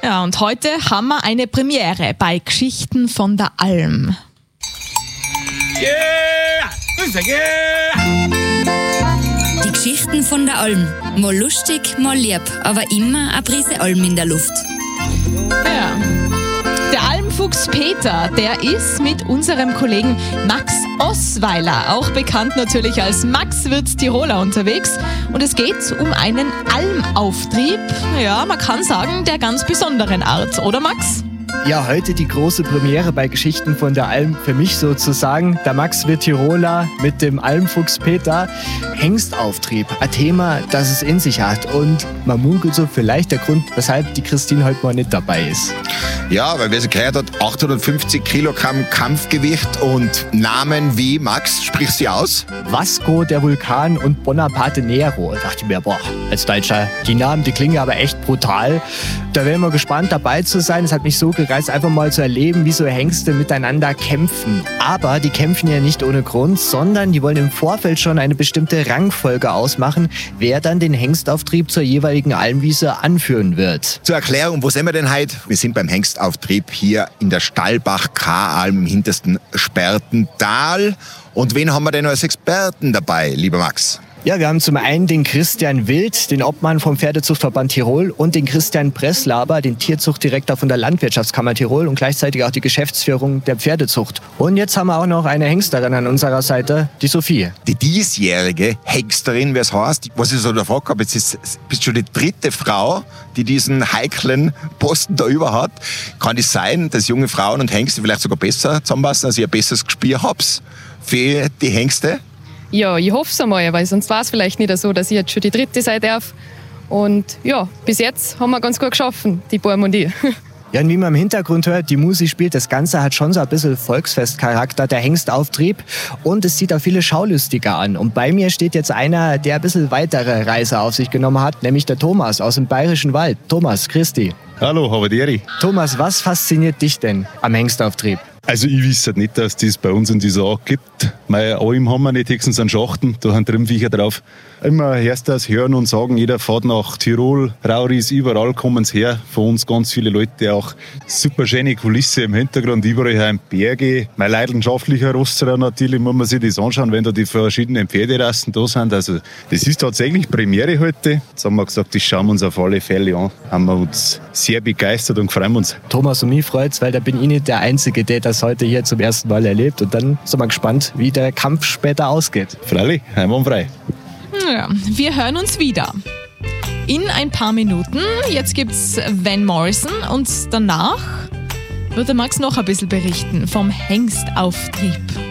Ja, und heute haben wir eine Premiere bei Geschichten von der Alm. Die Geschichten von der Alm. Mal lustig, mal lieb, aber immer eine Prise Alm in der Luft. Ja. Der Almfuchs Peter, der ist mit unserem Kollegen Max Osweiler, auch bekannt natürlich als Max wird Tiroler, unterwegs. Und es geht um einen Almauftrieb, ja, man kann sagen, der ganz besonderen Art, oder Max? Ja, heute die große Premiere bei Geschichten von der Alm. Für mich sozusagen, der Max wird Tiroler mit dem Almfuchs Peter. Hengstauftrieb, ein Thema, das es in sich hat. Und man munkelt so vielleicht der Grund, weshalb die Christine heute mal nicht dabei ist. Ja, weil wer sie gehört hat, 850 Kilogramm Kampfgewicht und Namen wie, Max, sprich sie aus? Vasco, der Vulkan und Bonaparte Nero. Da dachte ich mir, boah, als Deutscher, die Namen, die klingen aber echt brutal. Da wären wir gespannt, dabei zu sein. Es hat mich so gereizt, einfach mal zu erleben, wie so Hengste miteinander kämpfen. Aber die kämpfen ja nicht ohne Grund, sondern die wollen im Vorfeld schon eine bestimmte Rangfolge ausmachen, wer dann den Hengstauftrieb zur jeweiligen Almwiese anführen wird. Zur Erklärung, wo sind wir denn heute? Wir sind beim Hengstauftrieb hier in der Stallbach-K-Alm im hintersten Spertental. Und wen haben wir denn als Experten dabei, lieber Max? Ja, wir haben zum einen den Christian Wild, den Obmann vom Pferdezuchtverband Tirol, und den Christian Breslaber, den Tierzuchtdirektor von der Landwirtschaftskammer Tirol und gleichzeitig auch die Geschäftsführung der Pferdezucht. Und jetzt haben wir auch noch eine Hengsterin an unserer Seite, die Sophie. Die diesjährige Hengsterin, wer es heißt, was ich so davor habe, jetzt bist schon die dritte Frau, die diesen heiklen Posten da über hat. Kann es sein, dass junge Frauen und Hengste vielleicht sogar besser zusammenpassen, als ich ein besseres Gespür habe für die Hengste? Ja, ich hoffe es einmal, weil sonst war es vielleicht nicht so, dass ich jetzt schon die dritte sein darf. Und ja, bis jetzt haben wir ganz gut geschaffen, die Burm und ich. Ja, und wie man im Hintergrund hört, die Musik spielt, das Ganze hat schon so ein bisschen Volksfestcharakter, der Hengstauftrieb. Und es zieht auch viele Schaulustiger an. Und bei mir steht jetzt einer, der ein bisschen weitere Reise auf sich genommen hat, nämlich der Thomas aus dem Bayerischen Wald. Thomas, Christi. Hallo, Havadieri. Thomas, was fasziniert dich denn am Hengstauftrieb? Also ich wüsste nicht, dass das bei uns in dieser Art gibt. Meine Alm haben wir nicht, höchstens einen Schachten, da haben Trimmviecher drauf. Immer hörst du das hören und sagen, jeder fährt nach Tirol, Rauris, überall kommen sie her. Von uns ganz viele Leute, auch super schöne Kulisse im Hintergrund, überall ein Berge. Mein leidenschaftlicher Rosserer natürlich, muss man sich das anschauen, wenn da die verschiedenen Pferderassen da sind. Also das ist tatsächlich Premiere heute. Jetzt haben wir gesagt, das schauen wir uns auf alle Fälle an. Haben wir uns sehr begeistert und freuen uns. Thomas und mich freut's, weil da bin ich nicht der Einzige, der das heute hier zum ersten Mal erlebt. Und dann sind wir gespannt, wie der Kampf später ausgeht. Freilich, einwandfrei. Ja, wir hören uns wieder. In ein paar Minuten. Jetzt gibt's Van Morrison und danach wird der Max noch ein bisschen berichten vom Hengstauftrieb.